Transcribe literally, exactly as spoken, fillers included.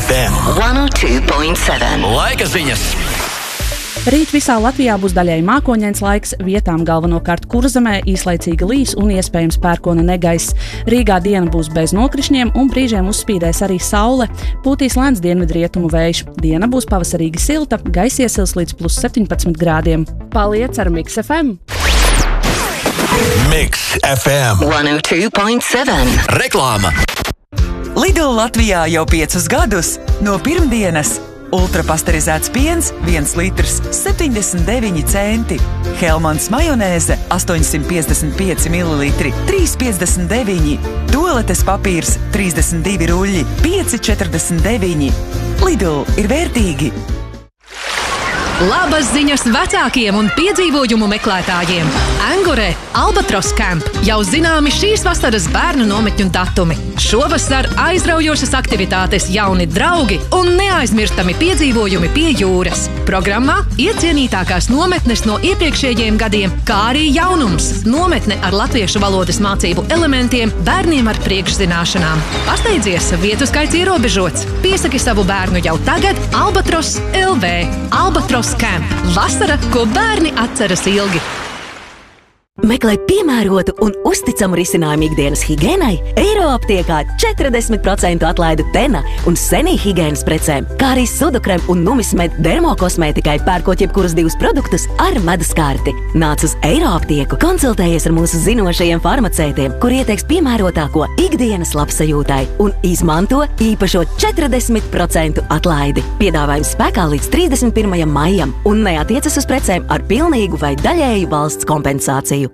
F M one oh two point seven. Laika ziņas! Rīt visā Latvijā būs daļai mākoņains laiks, vietām galvenokārt Kurzemē īslaicīgi līs un iespējams pērkona negaiss. Rīgā diena būs bez nokrišņiem un brīžiem uzspīdēs arī saule. Pūtīs lēns dienvidrietumu vējš. Diena būs pavasarīgi silta, gaiss iesils līdz plus septiņpadsmit grādiem. Paliec ar Mix F M! Mix F M one oh two point seven. Reklāma. Lidl Latvijā jau piecus gadus. No pirmdienas ultrapasterizēts piens viens litrs septiņdesmit deviņi centi. Helmans majonēze astoņsimt piecdesmit pieci mililitri trīs piecdesmit deviņi. Toaletes papīrs trīsdesmit divi ruļļi pieci četrdesmit deviņi. Lidl ir vērtīgi! Labas ziņas vecākiem un piedzīvojumu meklētājiem! Angurē Albatros Camp jau zināmi šīs vasaras bērnu nometņu datumi. Šovasar aizraujošas aktivitātes, jauni draugi un neaizmirstami piedzīvojumi pie jūras. Programmā iecienītākās nometnes no iepriekšējiem gadiem, kā arī jaunums – nometne ar latviešu valodas mācību elementiem bērniem ar priekšzināšanām. Pasteidzies, vietu skaits ierobežots. Piesaki savu bērnu jau tagad Albatros L V. Albatros Camp. Vasara, ko bērni atceras ilgi. Meklē piemērotu un uzticamu risinājumu ikdienas higēnai? Eiroaptiekā četrdesmit procentu atlaidi Tena un Senī higēnas precēm, kā arī Sudokrem un Numismed dermokosmētikai pērkot jebkurus divus produktus ar medus karti. Nāc uz Eiroaptieku, konsultējies ar mūsu zinošajiem farmacētiem, kur ieteiks piemērotāko ikdienas labsajūtai un izmanto īpašo četrdesmit procentu atlaidi. Piedāvājums spēkā līdz trīsdesmit pirmajam maijam un neatiecas uz precēm ar pilnīgu vai daļēju valsts kompensāciju.